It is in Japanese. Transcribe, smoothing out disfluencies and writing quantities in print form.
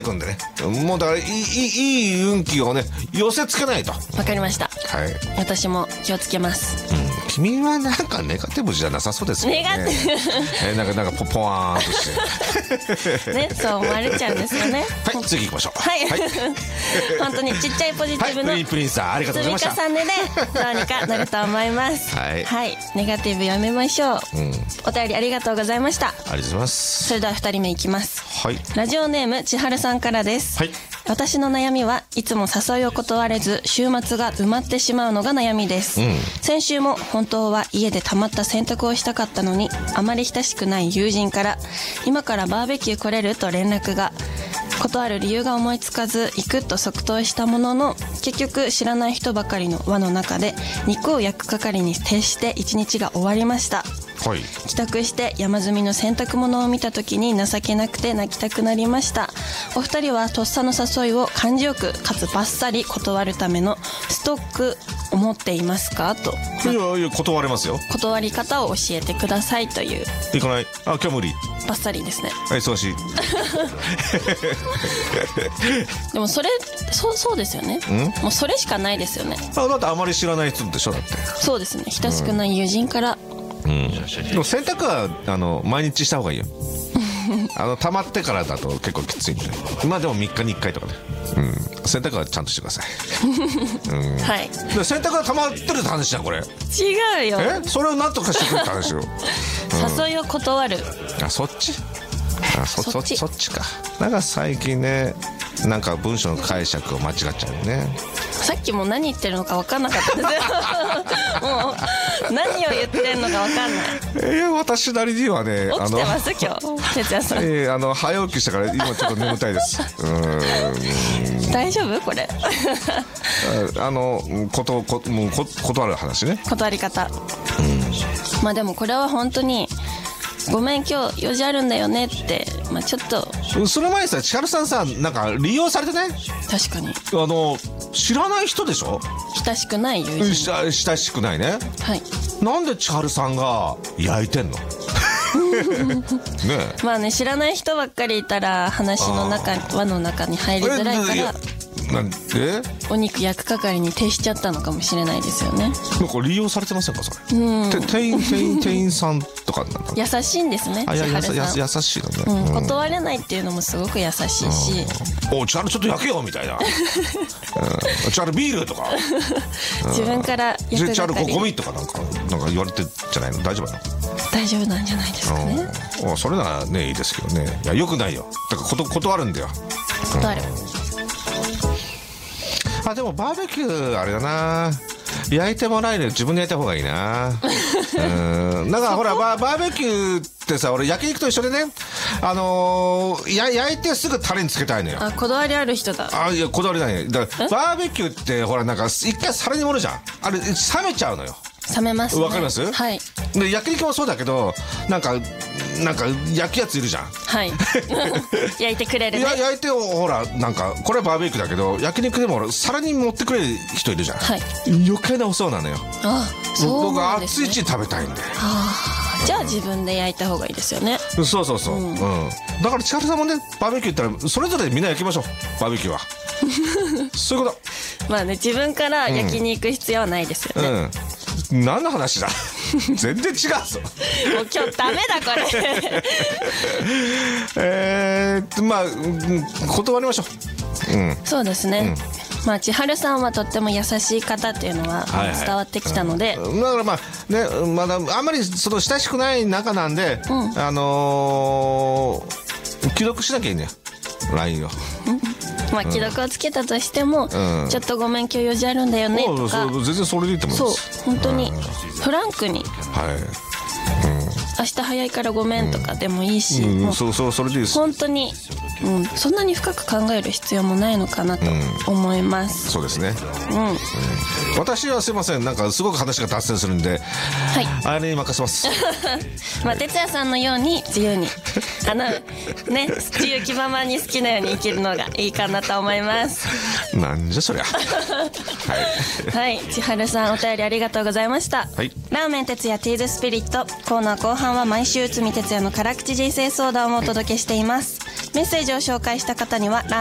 くんでね、もうだからいい運気をね寄せつけないと。 わかりました。 はい。 私も気をつけます。 君はなんかネガティブじゃなさそうですよね。 ネガティブ。なんかポワーンとしてね、そう思われちゃうんですよね。 はい、次行きましょう。 はい。本当にちっちゃいポジティブのプリンさんありがとうございました。 積み重ねでどうにかなると思います。はい。ネガティブやめましょう。お便りありがとうございました。 ありがとうございます。 それでは2人目いきます。 はい。 ラジオネーム千春さんからです。 はい。 私の悩みはいつも誘いを断れず週末が埋まってしまうのが悩みです。先週も本当は家で溜まった洗濯をしたかったのにあまり親しくない友人から今からバーベキュー来れると連絡が。断る理由が思いつかず行くと即答したものの結局知らない人ばかりの輪の中で肉を焼く係に徹して一日が終わりました。 はい、 帰宅して山積みの洗濯物を見た時に情けなくて泣きたくなりました。お二人はとっさの誘いを感じよくかつバッサリ断るためのストックを持っていますかと。 いや断れますよ。 断り方を教えてくださいという。 行かない。今日無理。 バッサリですね。 忙しい。 でもそれそうですよね。もうそれしかないですよね。 だってあまり知らない人でしょだって。 そうですね。親しくない友人から。 でも洗濯は毎日した方がいいよ。溜まってからだと結構きついんで。まあでも3日に1回とかね。洗濯はちゃんとしてください。はい。で洗濯が溜まってるって話じゃんこれ。 違うよ。 それをなんとかしてくれって話よ。 誘いを断る。 そっち。そっちか。なんか最近ねなんか文章の解釈を間違っちゃうよね。 さっきも何言ってるのか分かんなかったですよ。もう何を言ってるのか分かんない。 私なりにはね起きてます今日哲也さん。 早起きしたから今ちょっと眠たいです。 大丈夫これ。 断る話ね。 断り方。まあでもこれは本当にごめん今日用事あるんだよねって、ちょっとその前にさ千春さんさなんか利用されてない？ 確かに知らない人でしょ？親しくない友人。 親しくないね。 はい。 なんで千春さんが焼いてんの？ね。 まあね知らない人ばっかりいたら話の輪の中に入りづらいからなんでお肉焼く係に徹しちゃったのかもしれないですよね。 なんか利用されてませんかそれ。店員さんとかなんだ。 優しいんですね。 優しいのね。 断れないっていうのもすごく優しいし。 お千春ちょっと焼けよみたいな。千春ビールとか。 自分から焼く係。 千春ゴミとかなんか言われてんじゃないの？大丈夫なの？ 大丈夫なんじゃないですかね。 それならねいいですけどね。いやよくないよ。だから断るんだよ。 断る。 でもバーベキューあれだな焼いてもらえる自分で焼いた方がいいな。なんかほらバーベキューってさ俺焼肉と一緒でね焼いてすぐタレにつけたいのよ。 こだわりある人だ。 いやこだわりないね。だからバーベキューってほらなんか一回皿に盛るじゃん。あれ冷めちゃうのよ。 冷めますね。 わかります？ はい。 で焼肉もそうだけどなんか焼くやついるじゃん。 はい。焼いてくれるね。 焼いてほらなんかこれはバーベキューだけど焼肉でも皿に持ってくれる人いるじゃん。はい。余計なお世話なのよ。僕は熱いうちに食べたいんで。 じゃあ自分で焼いた方がいいですよね。 そう。だから千春さんもねバーベキュー行ったらそれぞれみんな焼きましょうバーベキューは。そういうこと。 まあね自分から焼きに行く必要はないですよね。 何の話だ。全然違うぞ。もう今日ダメだこれ。断りましょう。 そうですね。千春さんはとっても優しい方っていうのは伝わってきたので、 だからまだあんまりその親しくない仲なんで、既読しなきゃいいんだよ LINE を。 既読をつけたとしても、ちょっとごめん今日用事あるんだよねとか。 全然それでいいと思います。 そう本当にフランクに。明日早いからごめんとかでもいいし、それでいいです。本当に、そんなに深く考える必要もないのかなと思います。 そうですね。私はすいませんなんかすごく話が脱線するんで、あれに任せます。 哲也さんのように自由に自由気ままに好きなように生きるのがいいかなと思います。 なんじゃそりゃ。 はい、千春さんお便りありがとうございました。ラーメン哲也ティーズスピリットコーナー後半は毎週内海哲也の辛口人生相談をお届けしています。 メッセージを紹介した方には